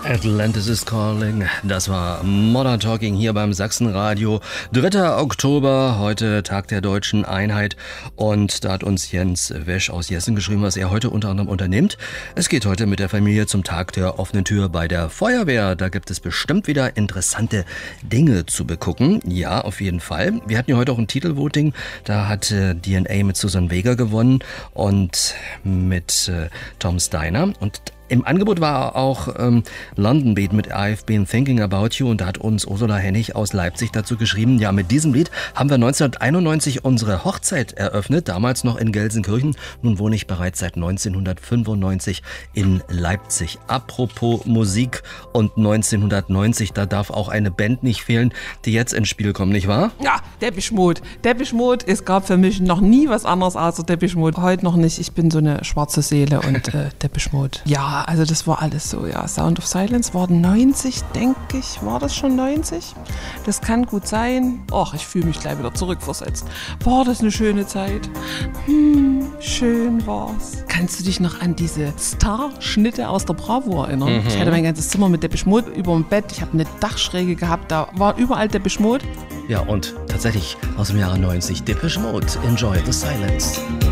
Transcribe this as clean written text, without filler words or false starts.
Atlantis is Calling, das war Modern Talking hier beim Sachsenradio. 3. Oktober, heute Tag der Deutschen Einheit, und da hat uns Jens Wesch aus Jessen geschrieben, was er heute unter anderem unternimmt. Es geht heute mit der Familie zum Tag der offenen Tür bei der Feuerwehr. Da gibt es bestimmt wieder interessante Dinge zu begucken. Ja, auf jeden Fall. Wir hatten ja heute auch ein Titelvoting, da hat DNA mit Susan Vega gewonnen und mit Tom Steiner, und im Angebot war auch London Beat mit I've Been Thinking About You, und da hat uns Ursula Hennig aus Leipzig dazu geschrieben, ja, mit diesem Lied haben wir 1991 unsere Hochzeit eröffnet, damals noch in Gelsenkirchen. Nun wohne ich bereits seit 1995 in Leipzig. Apropos Musik und 1990, da darf auch eine Band nicht fehlen, die jetzt ins Spiel kommt, nicht wahr? Ja, Depeche Mode. Depeche Mode, es gab für mich noch nie was anderes außer Depeche Mode. Heute noch nicht, ich bin so eine schwarze Seele und Depeche Mode. Ja, also das war alles so, ja. Sound of Silence war 90, denke ich. War das schon 90? Das kann gut sein. Och, ich fühle mich gleich wieder zurückversetzt. War das eine schöne Zeit? Schön war's. Kannst du dich noch an diese Starschnitte aus der Bravo erinnern? Ich hatte mein ganzes Zimmer mit Depeche Mode über dem Bett. Ich habe eine Dachschräge gehabt, da war überall Depeche Mode. Ja, und tatsächlich aus dem Jahre 90, Depeche Mode, Enjoy the Silence.